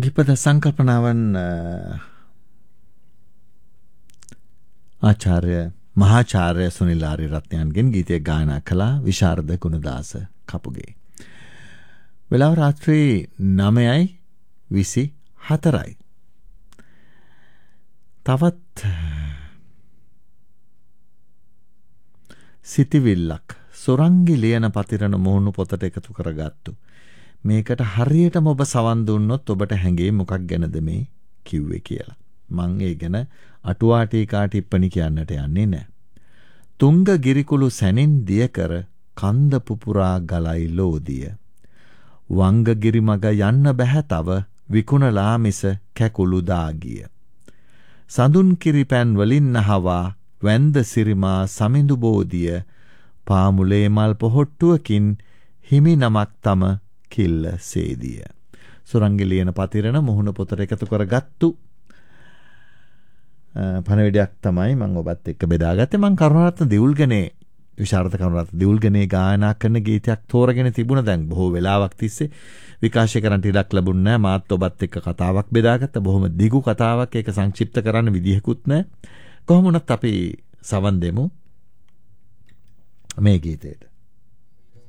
ගිපද සංකල්පනාවන් ආචාර්ය මහාචාර්ය සුනිල් ආරියරත්නයන්ගෙන් ගීතය ගායනා කළා විශාරද ගුණදාස කපුගේ. වෙලාව රාත්‍රී 9:24යි. තවත් සිතිවිල්ලක් සොරංගි ලියන පතිරණ මුහුණු පොතට එකතු කරගත්තු. මේකට හරියටම ඔබ සවන් දුන්නොත් ඔබට හැඟේ මොකක් ගැනද මේ කිව්වේ කියලා. මං ඒ ගැන අටුවා ටීකා ටිප්පණි කියන්නට යන්නේ නැහැ. තුංග ගිරිකුළු සැනින් දිය කර කන්ද පුපුරා ගලයි ලෝදිය. වංග ගිරිමග යන්න බැහැ තව විකුණලා මිස කැකුළු දාගිය. සඳුන් කිරිපැන් වලින් නහවා වැන්ද සිරිමා සමිඳු බෝධිය පාමුලේ මල් පොහොට්ටුවකින් හිමි නමක් තම කිල්ල සේදිය. සුරංගි ලියන පතිරණ මුහුණ පොතට එකතු කරගත්තු පණවිඩයක් තමයි මම ඔබත් එක්ක බෙදාගත්තේ. මම කරුණාරත්න දිවුල්ගනේ විශාරද කරුණාරත්න දිවුල්ගනේ ගායනා කරන ගීතයක් තෝරගෙන තිබුණා. දැන් බොහෝ වෙලාවක් තිස්සේ විකාශය කරන්න ඉඩක් ලැබුණ නැහැ. මාත් ඔබත් එක්ක කතාවක් බෙදාගත්තා. බොහොම දිගු කතාවක්. ඒක සංක්ෂිප්ත කරන්න විදිහකුත් නැහැ. කොහොම වුණත් අපි සවන් දෙමු මේ ගීතයට.